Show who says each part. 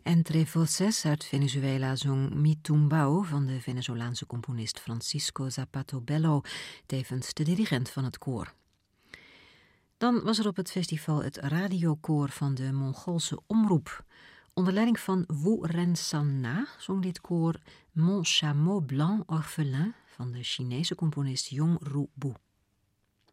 Speaker 1: Entre Voces uit Venezuela zong Mi Tumbao van de Venezolaanse componist Francisco Zapato Bello, tevens de dirigent van het koor. Dan was er op het festival het radiokoor van de Mongoolse omroep. Onder leiding van Wu Ren-san Na zong dit koor Mon Chameau Blanc Orphelin van de Chinese componist Yong Ru Bu.